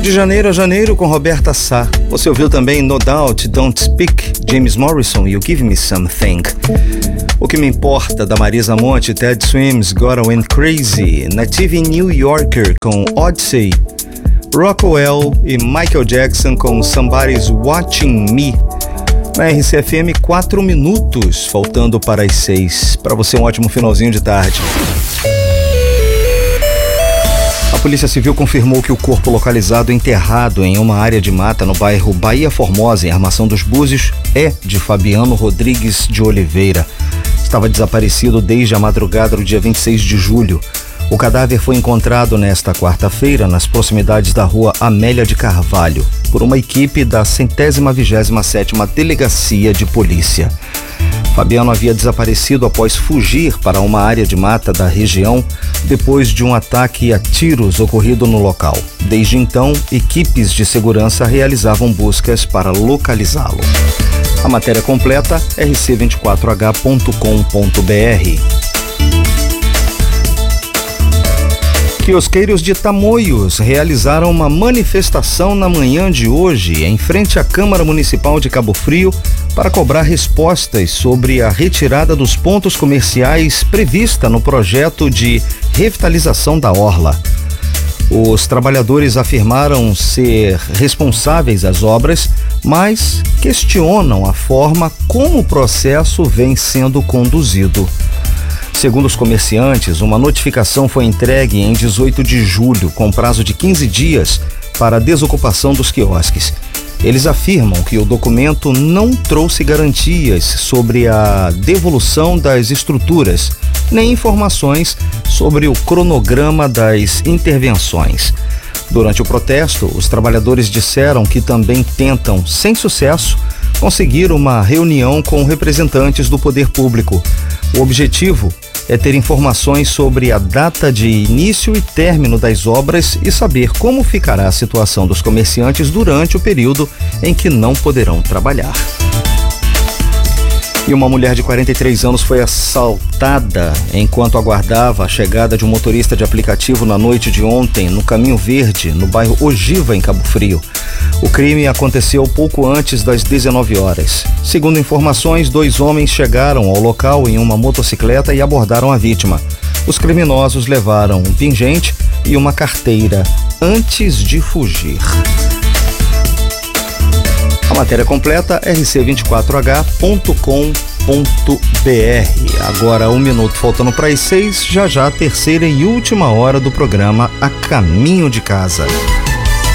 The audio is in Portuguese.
De janeiro a janeiro com Roberta Sá. Você ouviu também No Doubt, Don't Speak, James Morrison, You Give Me Something. O Que Me Importa, da Marisa Monte, Ted Swims, Gotta Went Crazy, Native New Yorker com Odyssey, Rockwell e Michael Jackson com Somebody's Watching Me. Na RCFM, 4 minutos, faltando para as 6. Para você, um ótimo finalzinho de tarde. A Polícia Civil confirmou que o corpo localizado enterrado em uma área de mata no bairro Bahia Formosa, em Armação dos Búzios, é de Fabiano Rodrigues de Oliveira. Estava desaparecido desde a madrugada do dia 26 de julho. O cadáver foi encontrado nesta quarta-feira nas proximidades da rua Amélia de Carvalho, por uma equipe da 127ª Delegacia de Polícia. Fabiano havia desaparecido após fugir para uma área de mata da região depois de um ataque a tiros ocorrido no local. Desde então, equipes de segurança realizavam buscas para localizá-lo. A matéria completa rc24h.com.br. Quiosqueiros de Tamoios realizaram uma manifestação na manhã de hoje em frente à Câmara Municipal de Cabo Frio para cobrar respostas sobre a retirada dos pontos comerciais prevista no projeto de revitalização da orla. Os trabalhadores afirmaram ser responsáveis às obras, mas questionam a forma como o processo vem sendo conduzido. Segundo os comerciantes, uma notificação foi entregue em 18 de julho, com prazo de 15 dias para a desocupação dos quiosques. Eles afirmam que o documento não trouxe garantias sobre a devolução das estruturas, nem informações sobre o cronograma das intervenções. Durante o protesto, os trabalhadores disseram que também tentam, sem sucesso, conseguir uma reunião com representantes do poder público. O objetivo é ter informações sobre a data de início e término das obras e saber como ficará a situação dos comerciantes durante o período em que não poderão trabalhar. E uma mulher de 43 anos foi assaltada enquanto aguardava a chegada de um motorista de aplicativo na noite de ontem no Caminho Verde, no bairro Ogiva, em Cabo Frio. O crime aconteceu pouco antes das 19 horas. Segundo informações, 2 homens chegaram ao local em uma motocicleta e abordaram a vítima. Os criminosos levaram um pingente e uma carteira antes de fugir. A matéria completa rc24h.com.br. Agora 1 minuto faltando para as 6, já a terceira e última hora do programa A Caminho de Casa.